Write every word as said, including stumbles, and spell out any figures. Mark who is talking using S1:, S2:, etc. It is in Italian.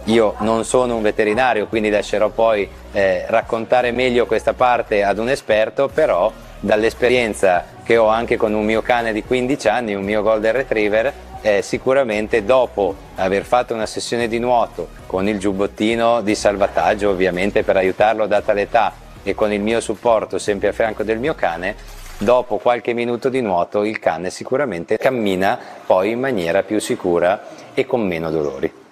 S1: Io non sono un veterinario, quindi lascerò poi eh, raccontare meglio questa parte ad un esperto, però dall'esperienza che ho anche con un mio cane di quindici anni, un mio Golden Retriever, eh, sicuramente dopo aver fatto una sessione di nuoto con il giubbottino di salvataggio ovviamente per aiutarlo data l'età e con il mio supporto sempre a fianco del mio cane, dopo qualche minuto di nuoto il cane sicuramente cammina poi in maniera più sicura e con meno dolori.